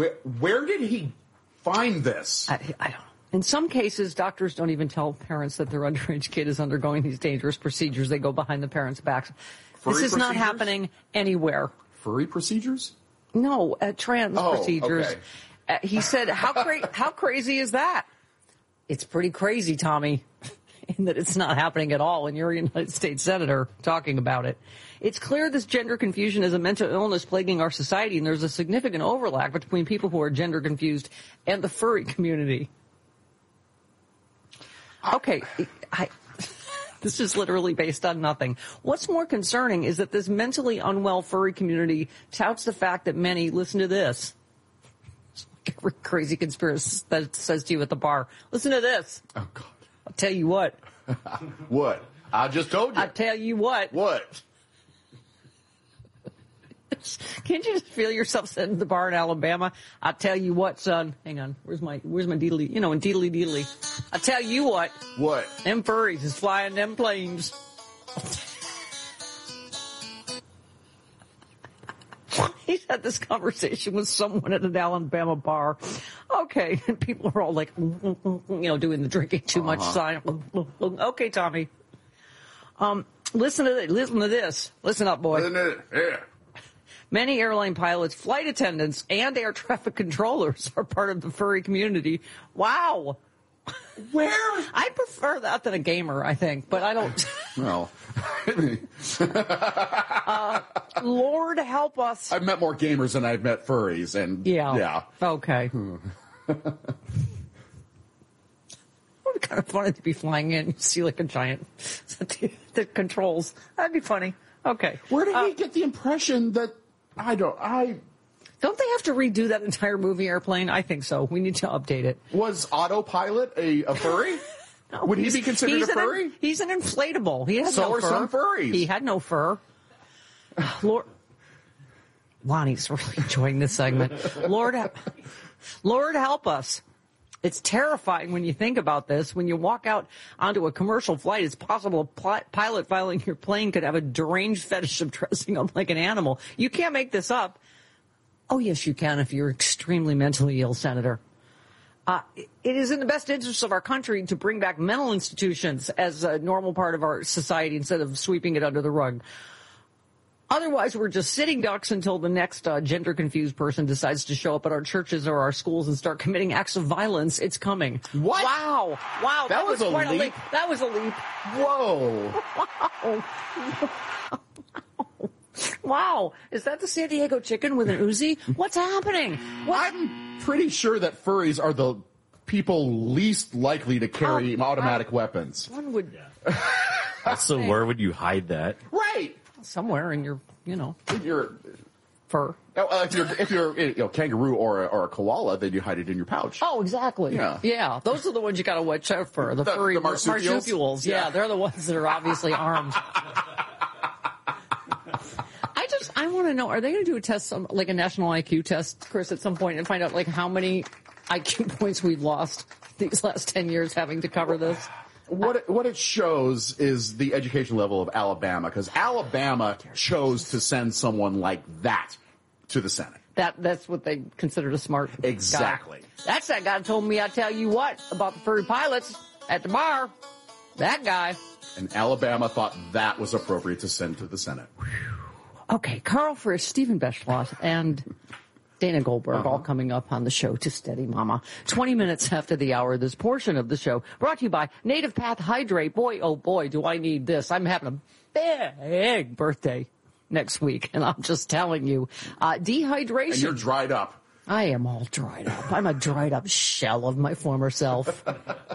Where did he find this? I don't know. In some cases, doctors don't even tell parents that their underage kid is undergoing these dangerous procedures. They go behind the parents' backs. This is not happening anywhere. Furry procedures? No, trans procedures. Okay. He said, how crazy is that? It's pretty crazy, Tommy, in that it's not happening at all, and you're a United States Senator talking about it. It's clear this gender confusion is a mental illness plaguing our society, and there's a significant overlap between people who are gender confused and the furry community. Okay, this is literally based on nothing. What's more concerning is that this mentally unwell furry community touts the fact that many, listen to this, every crazy conspiracy that says to you at the bar, listen to this. Oh, God. I'll tell you what. What? I just told you. I'll tell you what. What? Can't you just feel yourself sitting at the bar in Alabama? I tell you what, son. Hang on. Where's my deedly? You know, in deedly. I tell you what. What? Them furries is flying them planes. He's had this conversation with someone at an Alabama bar. Okay. And people are all like, doing the drinking too much sign. Okay, Tommy. Listen to this. Listen up, boy. Listen to it. Yeah. Many airline pilots, flight attendants, and air traffic controllers are part of the furry community. Wow. Where? I prefer that than a gamer, I think, but I don't. Well, Lord help us. I've met more gamers than I've met furries, and yeah. Okay. It would be kind of funny to be flying in and see like a giant that controls. That'd be funny. Okay. Where did he get the impression that don't they have to redo that entire movie, Airplane? I think so. We need to update it. Was Autopilot a furry? No, would he be considered a furry? He's an inflatable. He has no fur. So are some furries. He had no fur. Lord, Lonnie's really enjoying this segment. Lord help us. It's terrifying when you think about this. When you walk out onto a commercial flight, it's possible a pilot flying your plane could have a deranged fetish of dressing up like an animal. You can't make this up. Oh, yes, you can if you're extremely mentally ill, Senator. It is in the best interest of our country to bring back mental institutions as a normal part of our society instead of sweeping it under the rug. Otherwise, we're just sitting ducks until the next gender-confused person decides to show up at our churches or our schools and start committing acts of violence. It's coming. What? Wow. That was quite a leap. That was a leap. Whoa. Wow. Is that the San Diego chicken with an Uzi? What's happening? I'm pretty sure that furries are the people least likely to carry automatic weapons. One would. Also, where would you hide that? Right. Somewhere in your, in your fur. If you're kangaroo or a koala, then you hide it in your pouch. Oh, exactly. Yeah. Those are the ones you got to watch out for. The furry marsupials. Yeah, they're the ones that are obviously armed. I want to know, are they going to do a test, like a national IQ test, Chris, at some point and find out like how many IQ points we've lost these last 10 years having to cover this? What it shows is the education level of Alabama, because Alabama chose to send someone like that to the Senate. That's what they considered a smart Exactly. guy. That's that guy who told me, I tell you what, about the furry pilots at the bar. That guy. And Alabama thought that was appropriate to send to the Senate. Okay, Carl Frisch, Stephen Beschloss, and Dana Goldberg all coming up on the show to Steady Mama. 20 minutes after the hour, this portion of the show brought to you by Native Path Hydrate. Boy, oh boy, do I need this. I'm having a big birthday next week, and I'm just telling you, dehydration. And you're dried up. I am all dried up. I'm a dried up shell of my former self.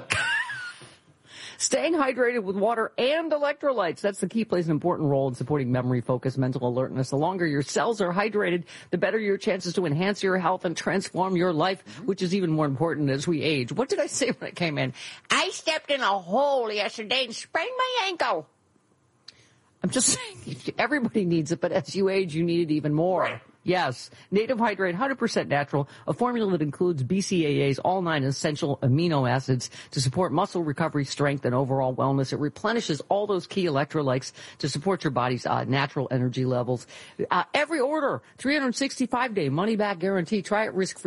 Staying hydrated with water and electrolytes. That's the key, plays an important role in supporting memory, focus, mental alertness. The longer your cells are hydrated, the better your chances to enhance your health and transform your life, which is even more important as we age. What did I say when I came in? I stepped in a hole yesterday and sprained my ankle. I'm just saying, everybody needs it, but as you age, you need it even more. Right. Yes. Native Hydrate, 100% natural, a formula that includes BCAAs, all 9 essential amino acids to support muscle recovery, strength, and overall wellness. It replenishes all those key electrolytes to support your body's natural energy levels. Every order, 365-day money-back guarantee. Try it risk-free.